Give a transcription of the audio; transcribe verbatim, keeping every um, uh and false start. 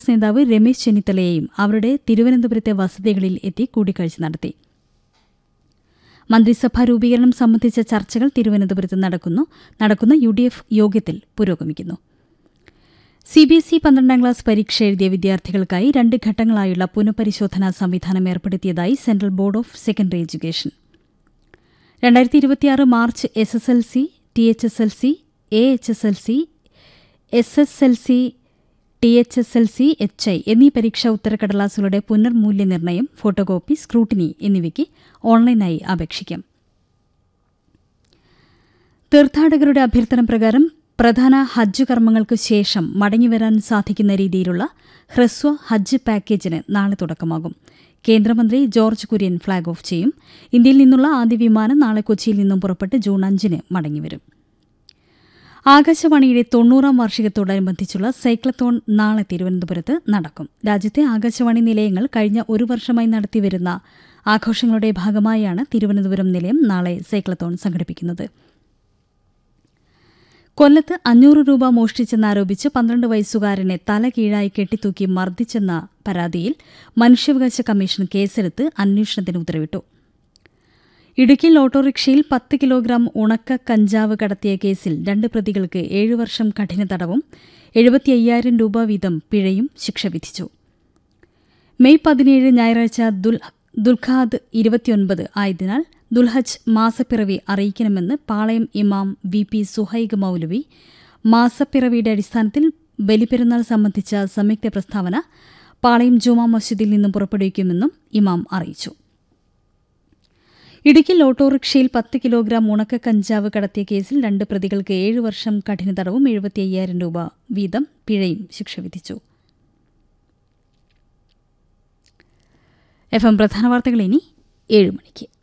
നേതാവ് രമേശ് ചെന്നിത്തലയെയും അവരുടെ തിരുവനന്തപുരത്തെ വസതികളിൽ എത്തി കൂടിക്കാഴ്ച നടത്തി. മന്ത്രിസഭാ രൂപീകരണം സംബന്ധിച്ച ചർച്ചകൾ തിരുവനന്തപുരത്ത് നടക്കുന്നു നടക്കുന്ന യു ഡി എഫ് യോഗത്തിൽ പുരോഗമിക്കുന്നു. സി ബി എസ് ഇ പന്ത്രണ്ടാം ക്ലാസ് പരീക്ഷ എഴുതിയ വിദ്യാർത്ഥികൾക്കായി രണ്ട് ഘട്ടങ്ങളായുള്ള പുനഃപരിശോധനാ സംവിധാനം ഏർപ്പെടുത്തിയതായി central board of secondary education. രണ്ടായിരത്തി ഇരുപത്തിയാറ് March S S L C, T H S L C, A H S L C, S S L C, T H S L C, H I എന്നീ പരീക്ഷാ ഉത്തരക്കടലാസുകളുടെ പുനർമൂല്യനിർണ്ണയം, photocopy, scrutiny എന്നിവയ്ക്ക് ഓൺലൈനായി അപേക്ഷിക്കാം. തീർത്ഥാടകരുടെ അഭ്യർത്ഥന പ്രകാരം പ്രധാന ഹജ്ജ് കർമ്മങ്ങൾക്കു ശേഷം മടങ്ങിവരാൻ സാധിക്കുന്ന രീതിയിലുള്ള ഹ്രസ്വ ഹജ്ജ് പാക്കേജിന് നാളെ തുടക്കമാകും. കേന്ദ്രമന്ത്രി ജോർജ് കുര്യൻ ഫ്ളാഗ് ഓഫ് ചെയ്യും. ഇന്ത്യയിൽ നിന്നുള്ള ആദ്യ വിമാനം നാളെ കൊച്ചിയിൽ നിന്നും പുറപ്പെട്ട് ജൂൺ അഞ്ചിന് മടങ്ങിവരും. ആകാശവാണിയുടെ തൊണ്ണൂറാം വാർഷികത്തോടനുബന്ധിച്ചുള്ള സൈക്ലത്തോൺ നാളെ തിരുവനന്തപുരത്ത് നടക്കും. രാജ്യത്തെ ആകാശവാണി നിലയങ്ങൾ കഴിഞ്ഞ ഒരു വർഷമായി നടത്തിവരുന്ന ആഘോഷങ്ങളുടെ ഭാഗമായാണ് തിരുവനന്തപുരം നിലയം നാളെ സൈക്ലത്തോൺ സംഘടിപ്പിക്കുന്നത്. കൊല്ലത്ത് അഞ്ഞൂറ് രൂപ മോഷ്ടിച്ചെന്നാരോപിച്ച് പന്ത്രണ്ട് വയസ്സുകാരനെ തല കീഴായി കെട്ടിത്തൂക്കി മർദ്ദിച്ചെന്ന പരാതിയിൽ മനുഷ്യാവകാശ കമ്മീഷൻ കേസെടുത്ത് അന്വേഷണത്തിന് ഉത്തരവിട്ടു. ഇടുക്കിയിൽ ഓട്ടോറിക്ഷയിൽ പത്ത് കിലോഗ്രാം ഉണക്ക കഞ്ചാവ് കടത്തിയ കേസിൽ രണ്ട് പ്രതികൾക്ക് ഏഴു വർഷം കഠിന തടവും എഴുപത്തി അയ്യായിരം രൂപ വീതം പിഴയും ശിക്ഷ വിധിച്ചു. മെയ് പതിനേഴ് ഞായറാഴ്ച ദുൽഖാദ് ഇരുപത്തിയൊൻപത് ആയതിനാൽ ദുൽഹജ് മാസപ്പിറവി അറിയിക്കണമെന്ന് പാളയം ഇമാം വി പി സുഹൈഗ് മൌലവി മാസപ്പിറവിയുടെ അടിസ്ഥാനത്തിൽ ബലിപെരുന്നാൾ സംബന്ധിച്ച സംയുക്ത പ്രസ്താവന പാളയം ജുമാ മസ്ജിദിൽ നിന്നും പുറപ്പെടുവിക്കുമെന്നും ഇമാം അറിയിച്ചു. ഇടുക്കിയിൽ ഓട്ടോറിക്ഷയിൽ പത്ത് കിലോഗ്രാം ഉണക്ക കഞ്ചാവ് കടത്തിയ കേസിൽ രണ്ട് പ്രതികൾക്ക് ഏഴ് വർഷം കഠിന തടവും എഴുപത്തി അയ്യായിരം രൂപ വീതം പിഴയും ശിക്ഷ വിധിച്ചു. എഫ് എം പ്രധാന വാർത്തകൾ ഇനി ഏഴ് മണിക്ക്.